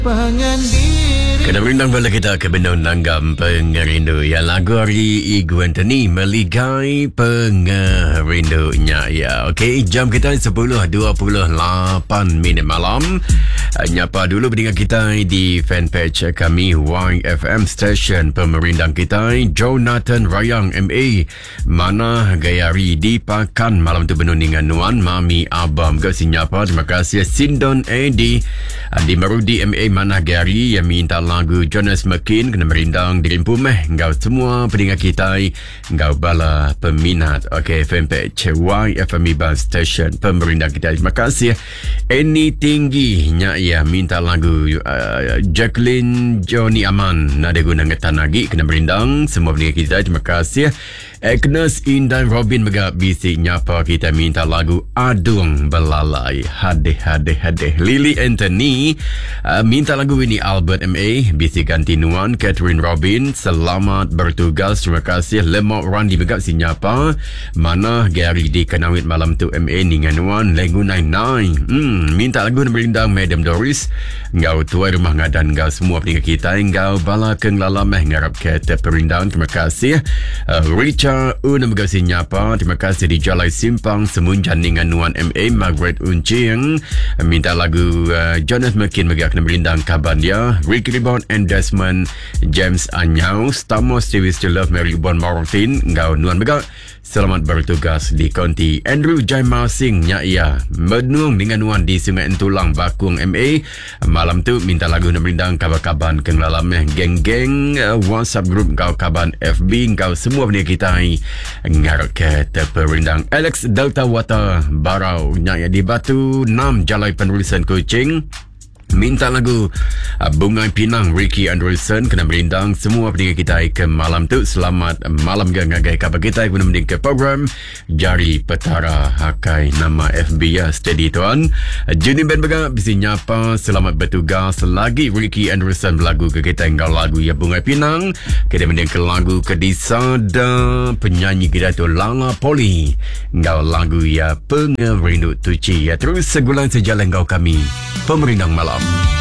Kena berindang bala kita ke benda nanggam pengerindu. Ya lagu hari Igu Anthony meligai pengerindunya. Ya, okey, jam kita 10.28 minit malam. Nyapa dulu pendengar kita di fanpage kami YFM Station pemerindang kita Jonathan Rayang MA mana gayari di Pakan malam tu penuh dengan Nuan Mami Abam ke sinyapa. Terima kasih Sindon Edi di Marudi MA mana gayari yang minta lagu Jonas McKean kena merindang di Limpumeh. Engkau semua pendengar kita, engkau bala peminat okey fanpage YFM Station pemerindang kita. Terima kasih Eni Tinggi ya minta lagu Jacqueline Johnny Aman nada guna ngetan lagi kena merindang semua pendengar kita. Terima kasih Agnes Indan Robin megak bisik nyapa kita minta lagu Adung Belalai hadeh Lily Anthony minta lagu ini Albert MA bisik ganti Nuan Catherine Robin selamat bertugas. Terima kasih Lemok Randy megak si nyapa mana Gary di Kenawit malam tu MA dengan Nuan Legu 99 minta lagu merindang Madam Doris engkau tuai rumah ngadan engkau semua pendengar kita engkau bala keng lalameh ngarap kata perindang. Terima kasih Richard Una megasi nyapa. Terima kasih di Jalai Simpang Semunjan dengan Nuan MA Margaret Uncing minta lagu Jonas McKean megak kena merindang kaban dia Ricky Rebound and Desmond James Anyau Stamos Stevie Still Love Mary Bon Martin engkau Nuan megak selamat bertugas di konti Andrew Jaima Singh ya menung dengan Nuan di Sungai Entulang Bakung MA malam tu minta lagu nak merindang kabar-kaban kenglalameh geng-geng WhatsApp group kau kaban FB kau semua benda kita ngarok ke terperindang Alex Delta Water Barau ya di Batu 6 Jalai Penulisan Kuching minta lagu Bunga Pinang Ricky Anderson kena merindang semua pendengar kita ke malam tu. Selamat malam ngagai kabar kita guna mending ke program Jari Petara Hakai nama FB ya steady tuan Juni Ben Bega bisi nyapa selamat bertugas lagi Ricky Anderson lagu ke kita engkau lagu ya Bunga Pinang kita mending ke lagu ke disada penyanyi kita tu Lala Poli engkau lagu ya Pengerindu Tuci ya terus segulan sejalan engkau kami pemerindang malam.